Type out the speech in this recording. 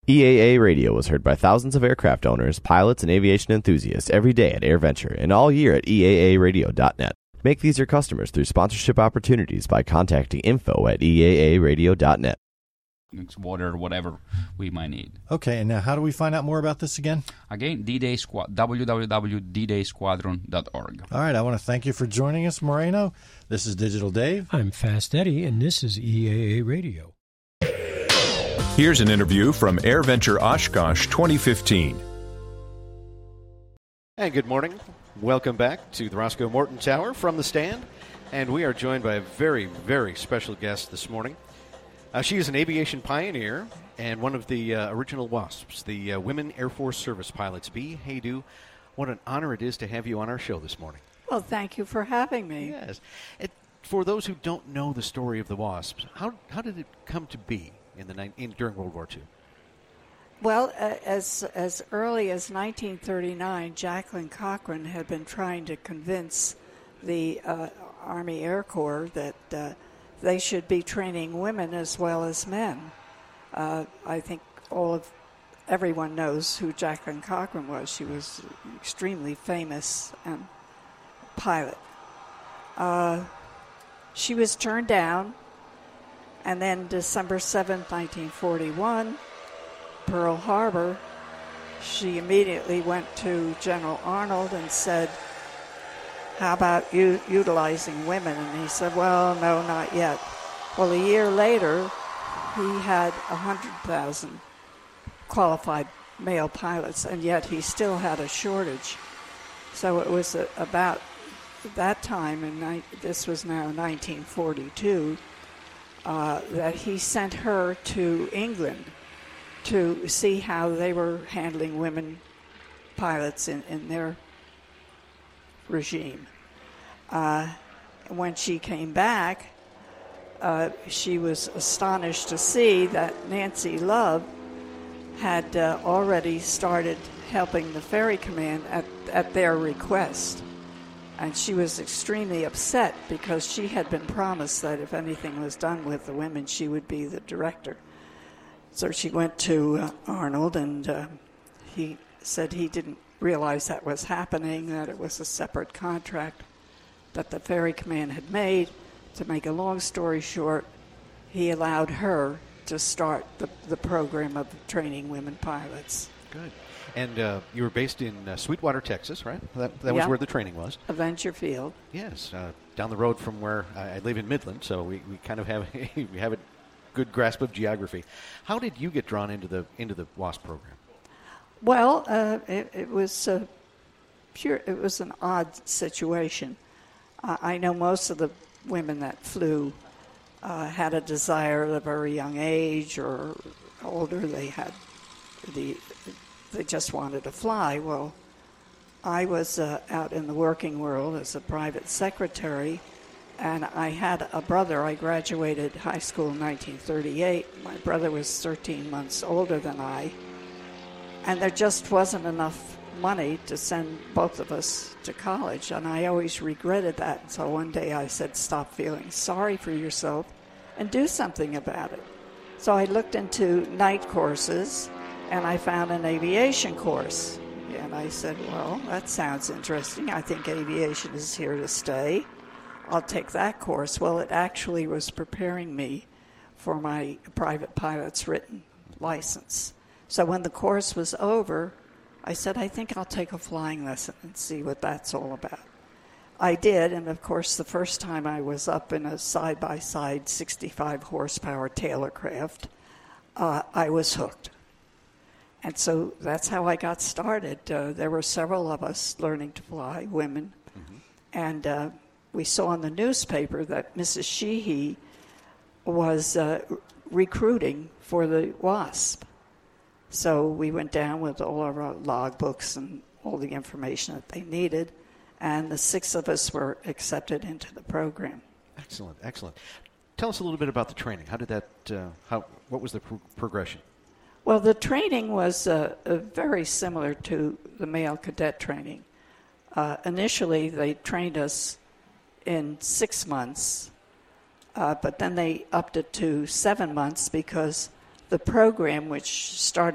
EAA Radio was heard by thousands of aircraft owners, pilots, and aviation enthusiasts every day at AirVenture and all year at EAAradio.net. Make these your customers through sponsorship opportunities by contacting info@EAAradio.net. Water, whatever we might need. Okay, and now how do we find out more about this again? Again, www.ddaySquadron.org. All right, I want to thank you for joining us, Moreno. This is Digital Dave. I'm Fast Eddie, and this is EAA Radio. Here's an interview from AirVenture Oshkosh 2015. And good morning. Welcome back to the Roscoe Morton Tower from the stand. And we are joined by a very, very special guest this morning. She is an aviation pioneer and one of the original WASPs, the Women Air Force Service Pilots. Bee Haidu, what an honor it is to have you on our show this morning. Well, thank you for having me. Yes. For those who don't know the story of the WASPs, how did it come to be during World War II? Well, as early as 1939, Jacqueline Cochran had been trying to convince the Army Air Corps that they should be training women as well as men. I think everyone knows who Jacqueline Cochran was. She was extremely famous pilot. She was turned down, and then December 7th, 1941, Pearl Harbor, she immediately went to General Arnold and said, how about utilizing women? And he said, well, no, not yet. Well, a year later, he had 100,000 qualified male pilots, and yet he still had a shortage. So it was about that time, and this was now 1942, that he sent her to England to see how they were handling women pilots in their regime. When she came back, she was astonished to see that Nancy Love had already started helping the Ferry Command at their request. And she was extremely upset because she had been promised that if anything was done with the women, she would be the director. So she went to Arnold, and he said he didn't realize that was happening, that it was a separate contract that the Ferry Command had made. To make a long story short, he allowed her to start the program of training women pilots. Good. And you were based in Sweetwater, Texas, right? That was where the training was. Adventure Field. Yes, down the road from where I live in Midland, so we kind of have we have a good grasp of geography. How did you get drawn into the WASP program? Well, it was it was an odd situation. I know most of the women that flew had a desire at a very young age or older. They just wanted to fly. Well, I was out in the working world as a private secretary, and I had a brother. I graduated high school in 1938. My brother was 13 months older than I, and there just wasn't enough money to send both of us to college, and I always regretted that. So one day I said, stop feeling sorry for yourself and do something about it. So I looked into night courses, and I found an aviation course. And I said, well, that sounds interesting. I think aviation is here to stay. I'll take that course. Well, it actually was preparing me for my private pilot's written license. So when the course was over, I said, I think I'll take a flying lesson and see what that's all about. I did, and of course, the first time I was up in a side-by-side 65 horsepower Taylorcraft, I was hooked. And so that's how I got started. There were several of us learning to fly, women, and we saw in the newspaper that Mrs. Sheehy was recruiting for the WASP. So we went down with all of our logbooks and all the information that they needed, and the 6 of us were accepted into the program. Excellent, excellent. Tell us a little bit about the training. How did that? What was the progression? Well, the training was very similar to the male cadet training. Initially, they trained us in 6 months, but then they upped it to 7 months because the program, which started